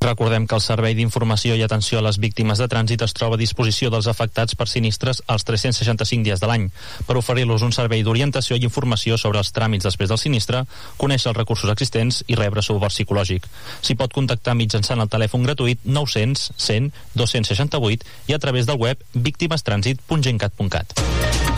Recordem que el Servei d'Informació i Atenció a les Víctimes de Trànsit es troba a disposició dels afectats per sinistres els 365 dies de l'any per oferir-los un servei d'orientació i informació sobre els tràmits després del sinistre, conèixer els recursos existents i rebre suport psicològic. S'hi pot contactar mitjançant el telèfon gratuït 900 100 268 i a través del web victimestrànsit.gencat.cat.